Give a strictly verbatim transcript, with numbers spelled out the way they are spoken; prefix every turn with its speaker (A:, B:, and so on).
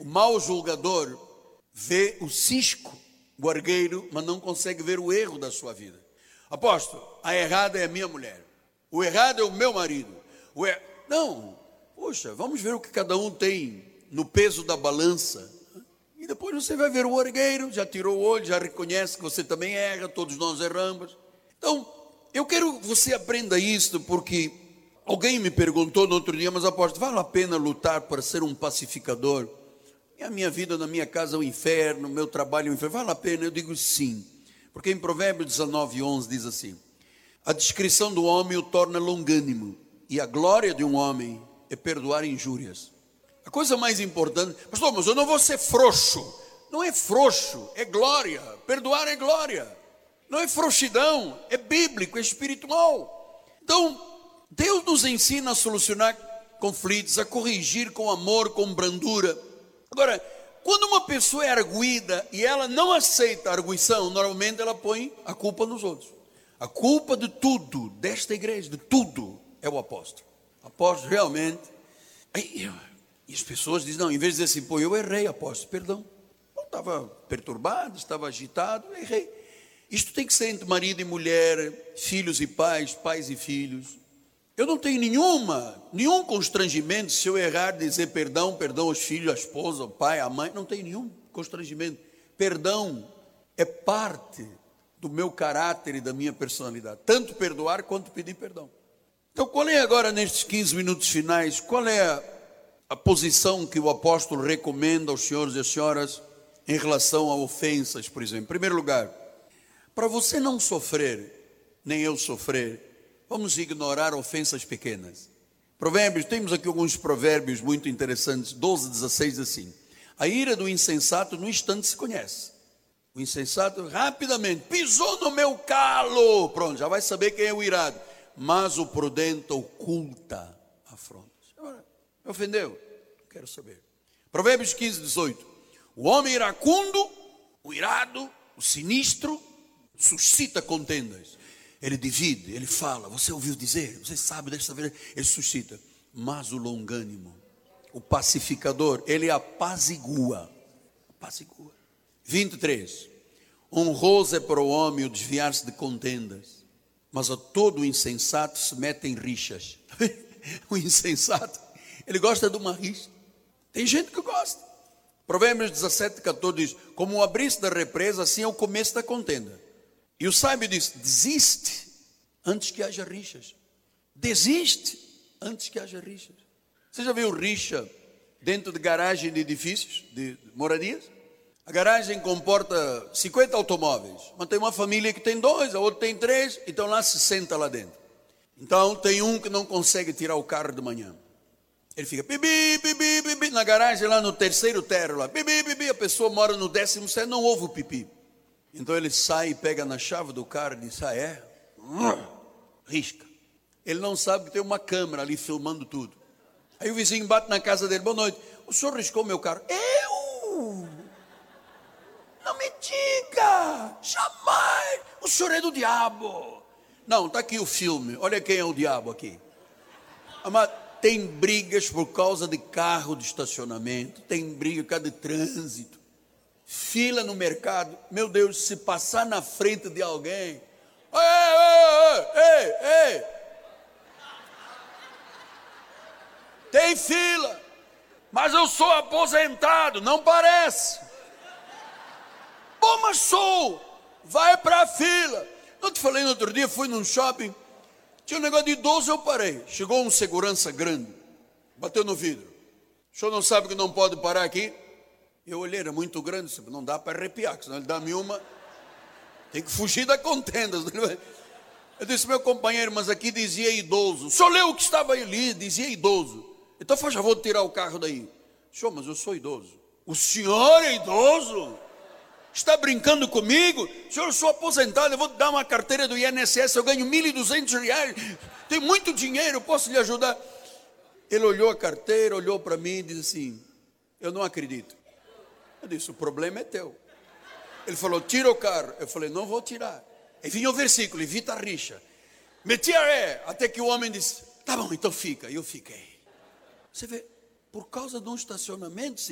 A: O mau julgador vê o cisco, o argueiro, mas não consegue ver o erro da sua vida. Apóstolo, a errada é a minha mulher. O errado é o meu marido. O er... Não, poxa, vamos ver o que cada um tem no peso da balança. E depois você vai ver o argueiro, já tirou o olho, já reconhece que você também erra, todos nós erramos. Então, eu quero que você aprenda isso, porque alguém me perguntou no outro dia, mas apóstolo, vale a pena lutar para ser um pacificador? E a minha vida na minha casa é o inferno, meu trabalho é o inferno. Vale a pena? Eu digo sim. Porque em Provérbios dezenove, onze diz assim: a discrição do homem o torna longânimo, e a glória de um homem é perdoar injúrias. A coisa mais importante, pastor, mas eu não vou ser frouxo. Não é frouxo, é glória. Perdoar é glória. Não é frouxidão, é bíblico, é espiritual. Então, Deus nos ensina a solucionar conflitos, a corrigir com amor, com brandura. Agora, quando uma pessoa é arguída e ela não aceita a arguição, normalmente ela põe a culpa nos outros. A culpa de tudo, desta igreja, de tudo, é o apóstolo. O apóstolo realmente... E as pessoas dizem, não, em vez de dizer assim, pô, eu errei, apóstolo, perdão. Eu estava perturbado, estava agitado, errei. Isto tem que ser entre marido e mulher, filhos e pais, pais e filhos. Eu não tenho nenhuma, nenhum constrangimento se eu errar, dizer perdão, perdão aos filhos, à esposa, ao pai, à mãe. Não tenho nenhum constrangimento. Perdão é parte do meu caráter e da minha personalidade. Tanto perdoar quanto pedir perdão. Então, qual é agora, nestes quinze minutos finais, qual é a, a posição que o apóstolo recomenda aos senhores e às senhoras em relação a ofensas, por exemplo? Em primeiro lugar, para você não sofrer, nem eu sofrer, vamos ignorar ofensas pequenas. Provérbios, temos aqui alguns provérbios muito interessantes, doze, dezesseis, assim. A ira do insensato no instante se conhece. O insensato rapidamente, pisou no meu calo, pronto, já vai saber quem é o irado. Mas o prudente oculta afrontas. Agora, me ofendeu? Não quero saber. Provérbios quinze, dezoito. O homem iracundo, o irado, o sinistro, suscita contendas. Ele divide, ele fala, você ouviu dizer, você sabe desta vez, ele suscita. Mas o longânimo, o pacificador, ele apazigua. Apazigua. vinte e três. Honroso é para o homem o desviar-se de contendas, mas a todo insensato se mete em rixas. O insensato, ele gosta de uma rixa. Tem gente que gosta. Provérbios dezessete, catorze diz, como o abrir-se da represa, assim é o começo da contenda. E o sábio diz, desiste antes que haja rixas. Desiste antes que haja rixas. Você já viu rixa dentro de garagem de edifícios, de moradias? A garagem comporta cinquenta automóveis, mas tem uma família que tem dois, a outra tem três, então lá se senta lá dentro. Então tem um que não consegue tirar o carro de manhã. Ele fica bibi, bibi, bibi, na garagem lá no terceiro térreo lá, bibi, bibi, a pessoa mora no décimo sétimo, não ouve o pipi. Então ele sai e pega na chave do carro e diz, ah é? Risca. Ele não sabe que tem uma câmera ali filmando tudo. Aí o vizinho bate na casa dele, boa noite, o senhor riscou meu carro? Eu? Não me diga, jamais, o senhor é do diabo. Não, está aqui o filme, olha quem é o diabo aqui. Mas tem brigas por causa de carro de estacionamento, tem briga por causa de trânsito, fila no mercado. Meu Deus, se passar na frente de alguém, ei, ei, ei, ei, tem fila, mas eu sou aposentado, não parece. Bom, mas sou, vai para a fila. Eu te falei no outro dia, fui num shopping, tinha um negócio de idoso, eu parei. Chegou um segurança grande, bateu no vidro. O senhor não sabe que não pode parar aqui? Eu olhei, era muito grande, não dá para arrepiar, senão ele dá-me uma, tem que fugir da contenda. Eu disse, meu companheiro, mas aqui dizia idoso. O senhor leu o que estava ali, dizia idoso. Então faz favor de tirar o carro daí. Senhor, mas eu sou idoso. O senhor é idoso? Está brincando comigo? Senhor, eu sou aposentado, eu vou te dar uma carteira do I N S S, eu ganho mil e duzentos reais, tenho muito dinheiro, posso lhe ajudar? Ele olhou a carteira, olhou para mim e disse assim, eu não acredito. Eu disse, o problema é teu. Ele falou, tira o carro. Eu falei, não vou tirar. Aí vinha o versículo, evita a rixa. Meti a ré, até que o homem disse, tá bom, então fica. E eu fiquei. Você vê, por causa de um estacionamento,